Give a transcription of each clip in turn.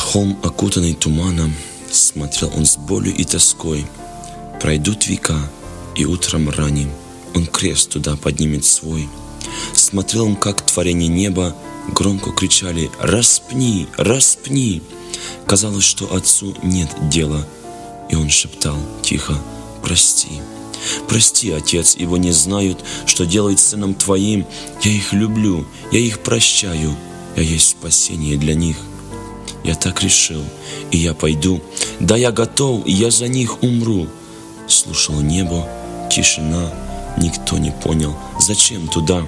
холм, окутанный туманом, смотрел он с болью и тоской. Пройдут века, и утром ранним он крест туда поднимет свой. Смотрел он, как творение неба громко кричали: «Распни, распни!» Казалось, что отцу нет дела, и он шептал тихо: «Прости, прости, Отец, ибо не знают, что делает сыном Твоим. Я их люблю, я их прощаю, я есть спасение для них. Я так решил, и я пойду, да я готов, и я за них умру». Слушал небо, тишина, никто не понял, зачем туда.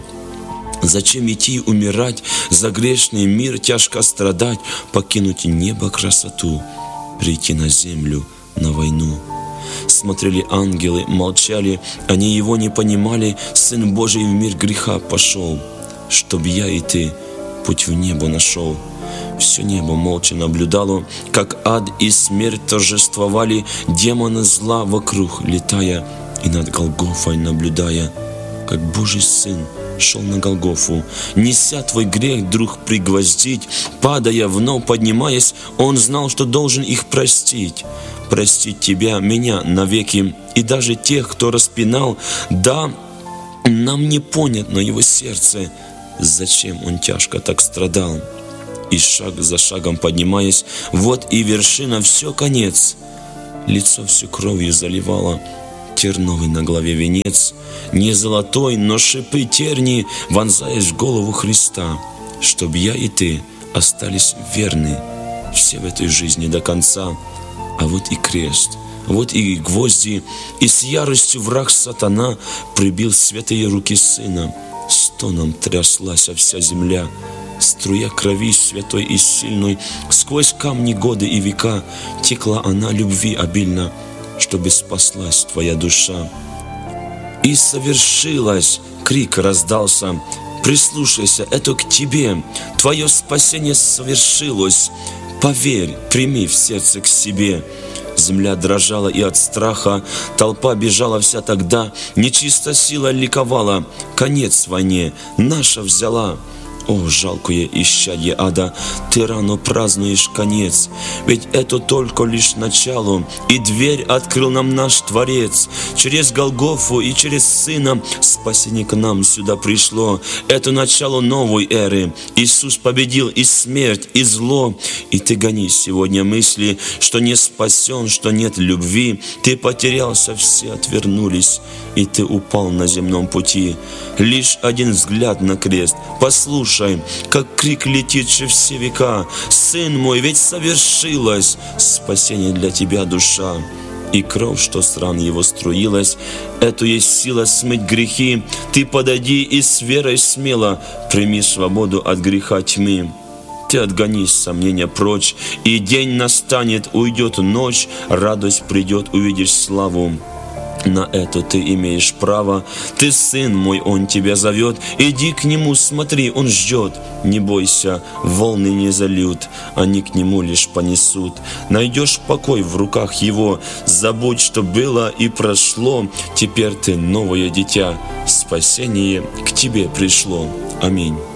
Зачем идти умирать, за грешный мир тяжко страдать, покинуть небо красоту, прийти на землю, на войну. Смотрели ангелы, молчали, они его не понимали. Сын Божий в мир греха пошел, чтоб я и ты путь в небо нашел. Все небо молча наблюдало, как ад и смерть торжествовали, демоны зла вокруг летая и над Голгофой наблюдая, как Божий Сын шел на Голгофу, неся твой грех, друг, пригвоздить. Падая, вновь поднимаясь, он знал, что должен их простить. Простить тебя, меня навеки, и даже тех, кто распинал. Да, нам не понятно его сердце, зачем он тяжко так страдал. И шаг за шагом поднимаясь, вот и вершина, все конец. Лицо все кровью заливало, терновый на голове венец, не золотой, но шипы терни, вонзаясь в голову Христа, чтоб я и ты остались верны все в этой жизни до конца. А вот и крест, вот и гвозди, и с яростью враг сатана прибил святые руки сына. Стоном тряслась вся земля, струя крови святой и сильной, сквозь камни, годы и века текла она любви обильно, чтобы спаслась твоя душа. И совершилось, крик раздался: прислушайся, это к тебе, твое спасение совершилось. Поверь, прими в сердце к себе. Земля дрожала и от страха, толпа бежала вся тогда, нечистая сила ликовала, конец войне наша взяла. О, жалкое исчадье ада, ты рано празднуешь конец, ведь это только лишь начало, и дверь открыл нам наш Творец. Через Голгофу и через Сына спасение к нам сюда пришло. Это начало новой эры. Иисус победил и смерть, и зло. И ты гони сегодня мысли, что не спасен, что нет любви. Ты потерялся, все отвернулись, и ты упал на земном пути. Лишь один взгляд на крест, послушай, как крик летит же все века: «Сын мой, ведь совершилось спасение для тебя, душа!» И кровь, что с ран его струилась, эту есть сила смыть грехи. Ты подойди и с верой смело прими свободу от греха тьмы. Ты отгони сомнения прочь, и день настанет, уйдет ночь, радость придет, увидишь славу. На это ты имеешь право. Ты сын мой, он тебя зовет. Иди к нему, смотри, он ждет. Не бойся, волны не зальют, они к нему лишь понесут. Найдешь покой в руках его. Забудь, что было и прошло. Теперь ты новое дитя. Спасение к тебе пришло. Аминь.